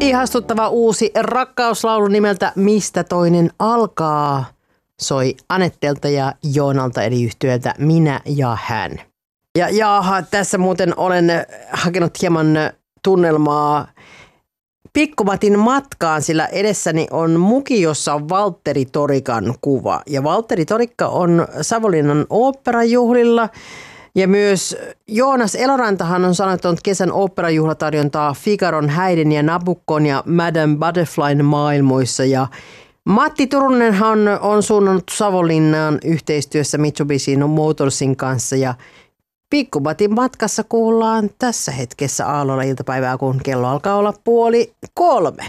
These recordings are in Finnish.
Ihastuttava uusi rakkauslaulu nimeltä Mistä toinen alkaa soi Anettelta ja Joonalta eli yhtyöltä Minä ja hän. Ja jaaha, tässä muuten olen hakenut hieman tunnelmaa Pikku-Matin matkaan, sillä edessäni on muki, jossa on Valtteri Torikan kuva. Ja Valtteri Torikka on Savonlinnan oopperajuhlilla. Ja myös Joonas Elorantahan on sanottanut kesän oopperajuhlatarjontaa Figaron, Häiden ja Nabuccon ja Madame Butterflyn maailmoissa. Ja Matti Turunenhan on suunnannut Savonlinnaan yhteistyössä Mitsubishi Motorsin kanssa. Ja Pikku-Matin matkassa kuullaan tässä hetkessä aallolla iltapäivää, kun kello alkaa olla 2:30.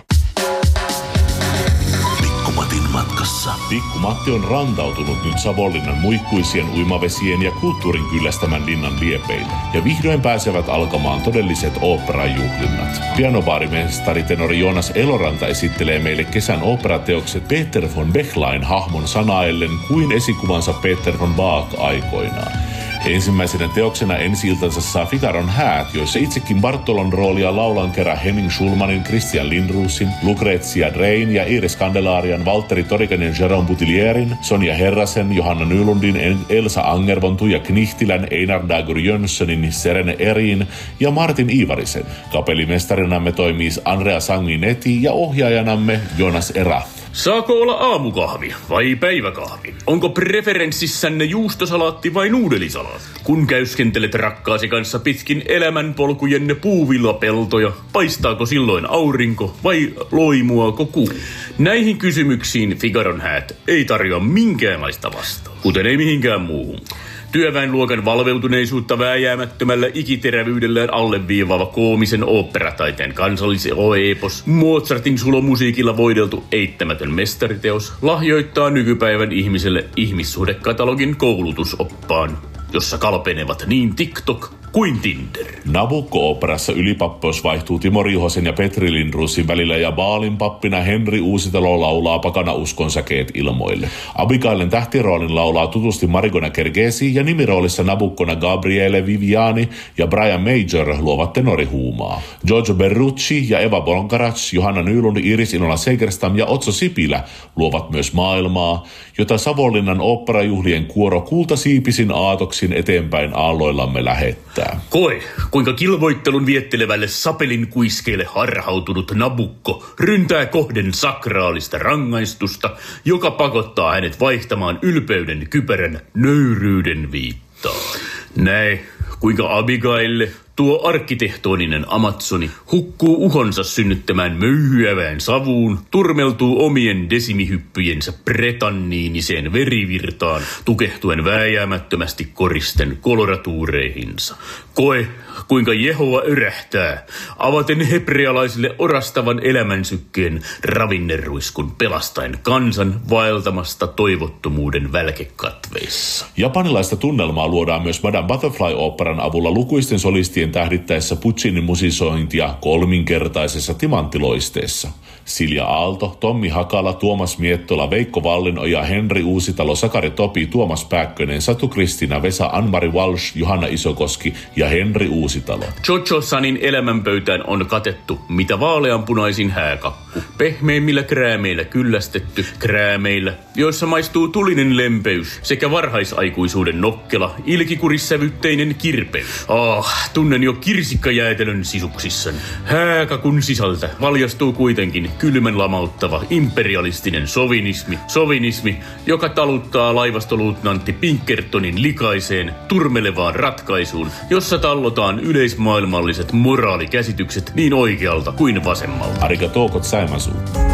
Pikku-Matin matkassa. Pikku-Matti on rantautunut nyt Savonlinnan muikkuisien uimavesien ja kulttuurin kyllästämän linnan liepeille. Ja vihdoin pääsevät alkamaan todelliset oopperajuhlinnat. Pianobaarimestari tenori Joonas Eloranta esittelee meille kesän oopperateokset Peter von Bechlain hahmon sanaillen kuin esikuvansa Peter von Bach aikoinaan. Ensimmäisenä teoksena ensi-iltansa saa Figaron häät, joissa itsekin Bartolon roolia laulan kerran Henning Schulmanin, Christian Lindruusin, Lucrezia Drein ja Iris Candelarian, Valtteri Torikan ja Jérôme Boutilierin, Sonja Herrasen, Johanna Nylundin, Elsa Angervon, Tuija Knihtilän, Einar Dagur Jönssonin, Serene Erin ja Martin Ivarisen. Kapellimestarinamme toimii Andrea Sanguinetti ja ohjaajanamme Jonas Erath. Saako olla aamukahvi vai päiväkahvi? Onko preferenssissänne juustosalaatti vai nuudelisalaatti? Kun käyskentelet rakkaasi kanssa pitkin elämänpolkujenne puuvillapeltoja, paistaako silloin aurinko vai loimuako kuu? Näihin kysymyksiin Figaron häät ei tarjoa minkäänlaista vastaa, kuten ei mihinkään muuhun. Työväenluokan valveutuneisuutta vääjäämättömällä ikiterävyydellään alleviivaava koomisen oopperataiteen kansalliseepos, Mozartin sulomusiikilla voideltu eittämätön mestariteos, lahjoittaa nykypäivän ihmiselle ihmissuhdekatalogin koulutusoppaan, jossa kalpenevat niin TikTok kuin Tinder. Nabucco-oopperassa ylipappeus vaihtuu Timo Riihosen ja Petri Lindruusin välillä ja Baalin pappina Henri Uusitalo laulaa pakana uskonsäkeet ilmoille. Abigailen tähtiroolin laulaa tutusti Marigona Kergesi ja nimiroolissa Nabuccona Gabriele Viviani ja Brian Major luovat tenorihuumaa. Giorgio Berrucci ja Eva Bonkarac, Johanna Nylund, Iris Inola Segerstam ja Otso Sipilä luovat myös maailmaa, jota Savonlinnan oopperajuhlien kuoro kultasiipisin aatoksin eteenpäin aalloillamme lähettää. Koe, kuinka kilvoittelun viettelevälle sapelin kuiskeelle harhautunut Nabucco ryntää kohden sakraalista rangaistusta, joka pakottaa hänet vaihtamaan ylpeyden kypärän nöyryyden viittaan. Näe, kuinka Abigaille, tuo arkkitehtoninen amazoni, hukkuu uhonsa synnyttämään möyhyävään savuun, turmeltuu omien desimihyppyjensä pretanniiniseen verivirtaan, tukehtuen vääjäämättömästi koristen koloratuureihinsa. Koe, kuinka Jehova örähtää, avaten hebrealaisille orastavan elämänsykkeen ravinneruiskun pelastaen kansan vaeltamasta toivottomuuden välkekatveissa. Japanilaista tunnelmaa luodaan myös Madame Butterfly-oopperan avulla lukuisten solistien tähdittäessä Puccinin musisointia kolminkertaisessa timanttiloisteessa. Silja Aalto, Tommi Hakala, Tuomas Miettola, Veikko Vallinoja, Henri Uusitalo, Sakari Topi, Tuomas Pääkkönen, Satu Kristina, Vesa Anmari Walsh, Johanna Isokoski ja Henri Uusitalo. Jojo Sanin elämänpöytään on katettu mitä vaaleanpunaisin hääkakku, pehmeimmillä kräämeillä kyllästetty, kräämeillä, joissa maistuu tulinen lempeys sekä varhaisaikuisuuden nokkela, ilkikurissävytteinen kirpeys. Tunnen jo kirsikkajäätelön sisuksissani. Hääkakun sisältä valjastuu kuitenkin kylmän lamauttava imperialistinen sovinismi, joka taluttaa laivastoluutnantti Pinkertonin likaiseen, turmelevaan ratkaisuun, jossa tallotaan yleismaailmalliset moraalikäsitykset niin oikealta kuin vasemmalta. Arigatou gozaimasu.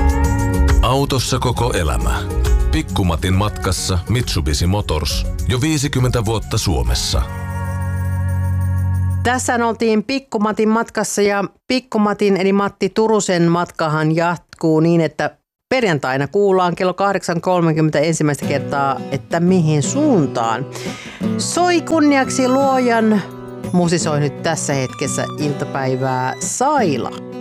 Autossa koko elämä. Pikku-Matin matkassa Mitsubishi Motors. Jo 50 vuotta Suomessa. Tässä oltiin Pikku-Matin matkassa ja Pikku-Matin eli Matti Turusen matkahan jatkuu niin, että perjantaina kuullaan kello 8.30 ensimmäistä kertaa, että mihin suuntaan. Soi kunniaksi luojan, musisoi nyt tässä hetkessä iltapäivää Saila.